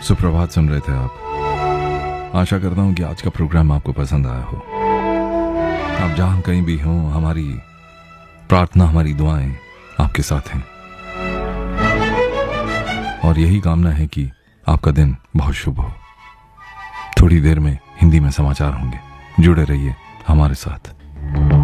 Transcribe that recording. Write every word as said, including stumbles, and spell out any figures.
सुप्रभात सुन रहे थे आप। आशा करता हूं कि आज का प्रोग्राम आपको पसंद आया हो। आप जहां कहीं भी हों, हमारी प्रार्थना, हमारी दुआएं आपके साथ हैं और यही कामना है कि आपका दिन बहुत शुभ हो। थोड़ी देर में हिंदी में समाचार होंगे, जुड़े रहिए हमारे साथ।